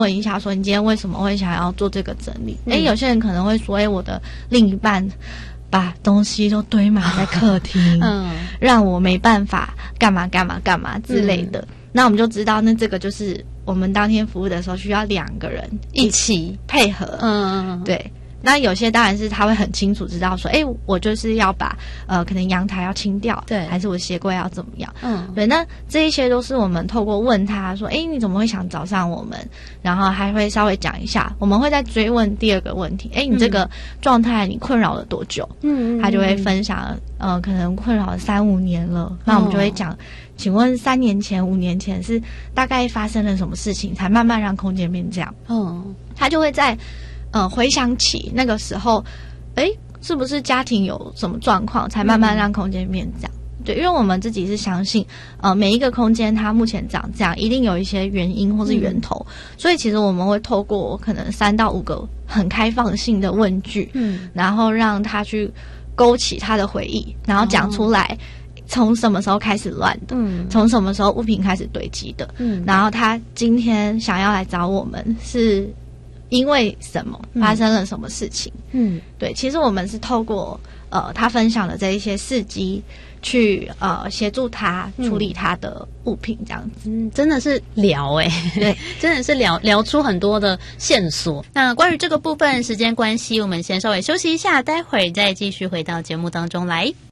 问一下说你今天为什么会想要做这个整理。有些人可能会说我的另一半把东西都堆满在客厅让我没办法干嘛干嘛干嘛之类的，那我们就知道那这个就是我们当天服务的时候需要2个人一起配合。对。那有些当然是他会很清楚知道说我就是要把可能阳台要清掉，对，还是我鞋柜要怎么样。对，那这一些都是我们透过问他说你怎么会想找上我们，然后还会稍微讲一下，我们会再追问第2个问题，你这个状态你困扰了多久。他就会分享可能困扰了3-5年了，那我们就会讲请问3年前5年前是大概发生了什么事情才慢慢让空间变这样。他就会在回想起那个时候是不是家庭有什么状况才慢慢让空间变这样。对，因为我们自己是相信每一个空间它目前长这样一定有一些原因或是源头，所以其实我们会透过可能3到5个很开放性的问句，然后让他去勾起他的回忆，然后讲出来从什么时候开始乱的，从什么时候物品开始堆积的，然后他今天想要来找我们是因为什么发生了什么事情。对，其实我们是透过他分享的这一些事迹去协助他处理他的物品这样子。 真的是聊对， 真的是聊出很多的线索。那关于这个部分时间关系，我们先稍微休息一下，待会儿再继续回到节目当中来。